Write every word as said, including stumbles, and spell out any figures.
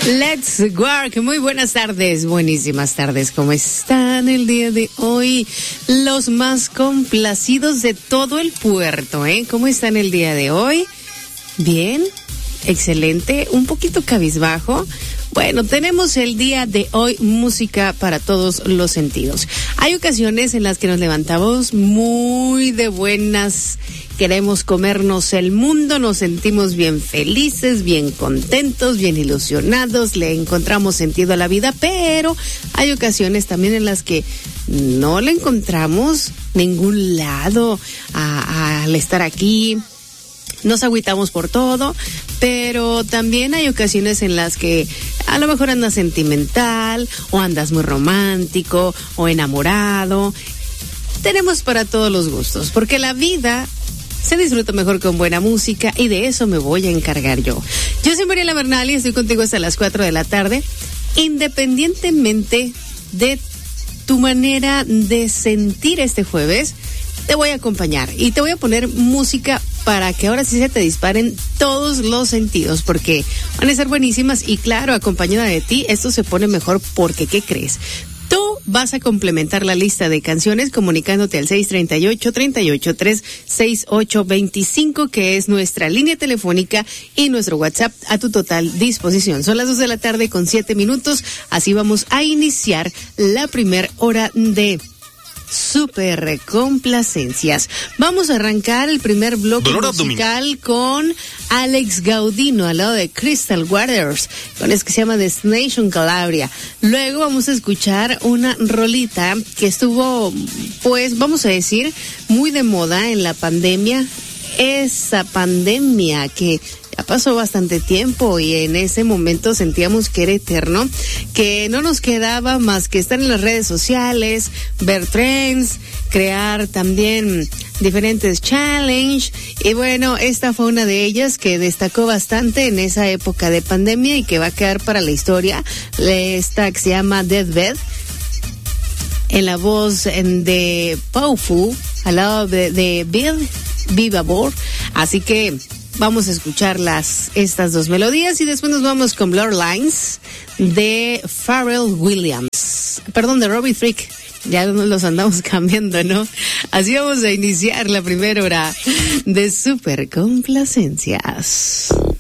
Let's work. Muy buenas tardes, buenísimas tardes. ¿Cómo están el día de hoy? Los más complacidos de todo el puerto, ¿eh? ¿Cómo están el día de hoy? Bien, excelente, un poquito cabizbajo. Bueno, tenemos el día de hoy música para todos los sentidos. Hay ocasiones en las que nos levantamos muy de buenas, queremos comernos el mundo, nos sentimos bien felices, bien contentos, bien ilusionados, le encontramos sentido a la vida, pero hay ocasiones también en las que no le encontramos ningún lado a, a, al estar aquí. Nos agüitamos por todo, pero también hay ocasiones en las que a lo mejor andas sentimental, o andas muy romántico, o enamorado. Tenemos para todos los gustos, porque la vida se disfruta mejor con buena música, y de eso me voy a encargar yo. Yo soy Mariela Bernal y estoy contigo hasta las cuatro de la tarde, independientemente de tu manera de sentir este jueves. Te voy a acompañar y te voy a poner música para que ahora sí se te disparen todos los sentidos, porque van a ser buenísimas y claro, acompañada de ti, esto se pone mejor porque, ¿qué crees? Tú vas a complementar la lista de canciones comunicándote al seis tres ocho, tres ocho tres, seis ocho dos cinco, que es nuestra línea telefónica, y nuestro WhatsApp a tu total disposición. Son las dos de la tarde con siete minutos, así vamos a iniciar la primera hora de Super complacencias. Vamos a arrancar el primer bloque Dolor musical abdominal con Alex Gaudino al lado de Crystal Waters, con eso que se llama Destination Calabria. Luego vamos a escuchar una rolita que estuvo, pues vamos a decir, muy de moda en la pandemia. Esa pandemia que ya pasó bastante tiempo y en ese momento sentíamos que era eterno, que no nos quedaba más que estar en las redes sociales, ver trends, crear también diferentes challenges, y bueno, esta fue una de ellas que destacó bastante en esa época de pandemia y que va a quedar para la historia. Esta que se llama Deathbed, en la voz de Powerful, al lado de, de Bill Vivabor. Así que vamos a escuchar las, estas dos melodías y después nos vamos con Blur Lines de Pharrell Williams. Perdón, de Robbie Thicke. Ya nos los andamos cambiando, ¿no? Así vamos a iniciar la primera hora de Super Complacencias.